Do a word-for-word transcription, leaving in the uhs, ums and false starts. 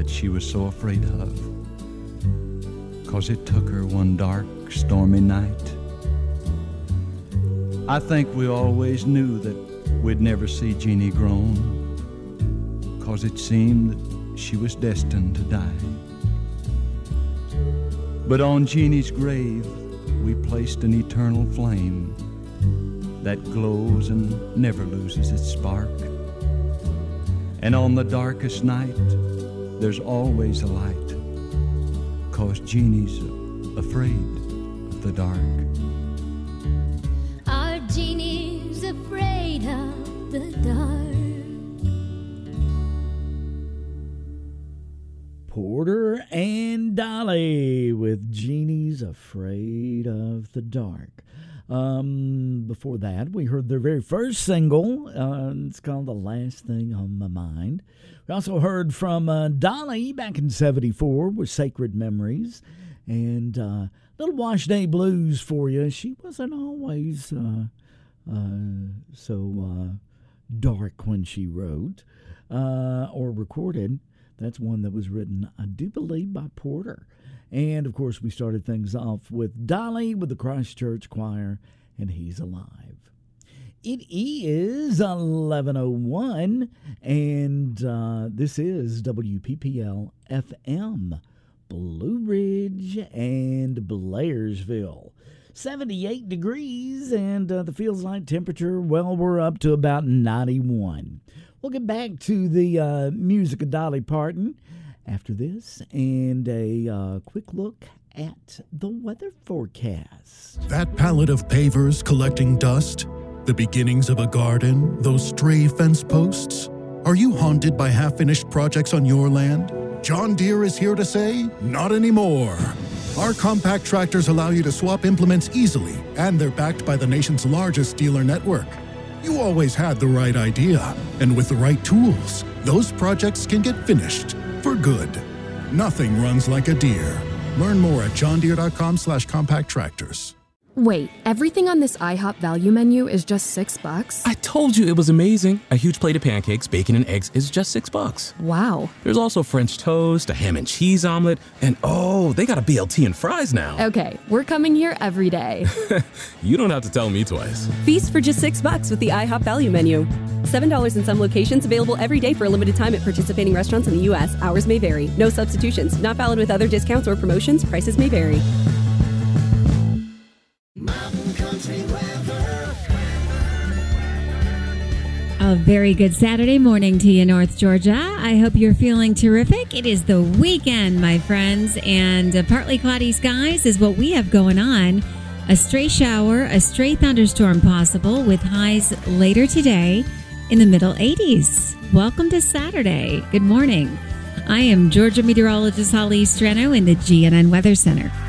that she was so afraid of. 'Cause it took her one dark, stormy night. I think we always knew that we'd never see Jeannie grown, 'cause it seemed that she was destined to die. But on Jeannie's grave we placed an eternal flame that glows and never loses its spark. And on the darkest night there's always a light, 'cause Jeannie's afraid of the dark. Our Jeannie's afraid of the dark. Porter and Dolly with Jeannie's Afraid of the Dark. Um, before that, we heard their very first single. Uh, it's called The Last Thing on My Mind. We also heard from uh, Dolly back in seventy-four with Sacred Memories. And uh, little Wash Day Blues for you. She wasn't always uh, uh, so uh, dark when she wrote uh, or recorded. That's one that was written, I do believe, by Porter. And, of course, we started things off with Dolly with the Christchurch Choir, and He's Alive. It is eleven oh one, and uh, this is W P P L F M, Blue Ridge and Blairsville. seventy-eight degrees, and uh, the feels like temperature, well, we're up to about ninety-one. We'll get back to the uh, music of Dolly Parton after this, and a uh, quick look at the weather forecast. That pallet of pavers collecting dust, the beginnings of a garden, those stray fence posts. Are you haunted by half-finished projects on your land? John Deere is here to say, not anymore. Our compact tractors allow you to swap implements easily, and they're backed by the nation's largest dealer network. You always had the right idea, and with the right tools, those projects can get finished for good. Nothing runs like a Deere. Learn more at johndeere.com slash compact tractors. Wait, everything on this IHOP value menu is just six bucks? I told you it was amazing. A huge plate of pancakes, bacon, and eggs is just six bucks. Wow. There's also French toast, a ham and cheese omelet, and oh, they got a B L T and fries now. Okay, we're coming here every day. You don't have to tell me twice. Feast for just six bucks with the IHOP value menu. seven dollars in some locations, available every day for a limited time at participating restaurants in the U S. Hours may vary. No substitutions. Not valid with other discounts or promotions. Prices may vary. A very good Saturday morning to you, North Georgia. I hope you're feeling terrific. It is the weekend, my friends, and uh, partly cloudy skies is what we have going on. A stray shower, a stray thunderstorm possible with highs later today in the middle eighties. Welcome to Saturday. Good morning. I am Georgia meteorologist Holly Strano in the G N N Weather Center.